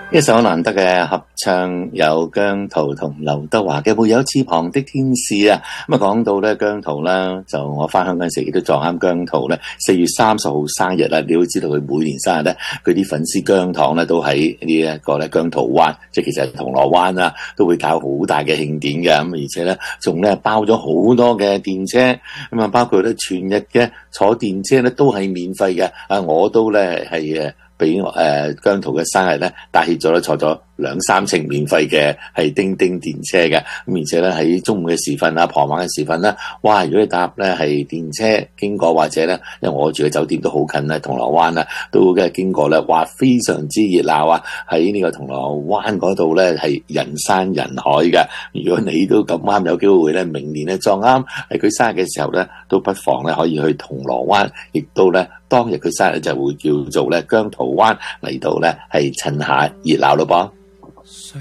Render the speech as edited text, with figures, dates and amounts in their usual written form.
一首難得嘅合唱，有姜濤同劉德華嘅《沒有翅膀的天使》啊。咁啊，講到咧姜濤啦，就我翻香港時亦都撞啱姜濤咧4月30號生日啦。你都知道佢每年生日咧，佢啲粉絲姜糖咧都喺呢一個咧姜濤灣，即係其實係銅鑼灣啊，都會搞好大嘅慶典嘅。咁而且咧仲咧包咗好多嘅電車，咁啊包括咧全日嘅坐電車咧都係免費嘅。啊，我都咧係俾姜濤嘅生日咧，帶挈咗咧坐咗2-3程免費嘅係叮叮電車嘅。咁而且咧喺中午嘅時分啊，傍晚嘅時分啦，哇！如果你搭咧係電車經過，或者咧，因為我住嘅酒店都好近咧，銅鑼灣啊，都嘅經過咧，哇！非常之熱鬧啊！喺呢個銅鑼灣嗰度咧係人山人海嘅。如果你都咁啱有機會咧，明年咧撞啱係佢生日嘅時候咧，都不妨咧可以去銅鑼灣，亦都咧當日佢生日就會叫做咧姜濤灣嚟到咧係趁下熱鬧咯噃。